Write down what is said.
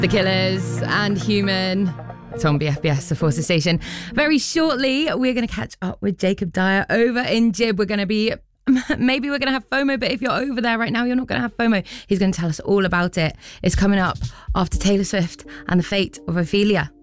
The Killers and Human. It's on BFBS, the Forces Station. Very shortly, we're going to catch up with Jacob Dyer over in Jib. Maybe we're going to have FOMO, but if you're over there right now, you're not going to have FOMO. He's going to tell us all about it. It's coming up after Taylor Swift and the fate of Ophelia.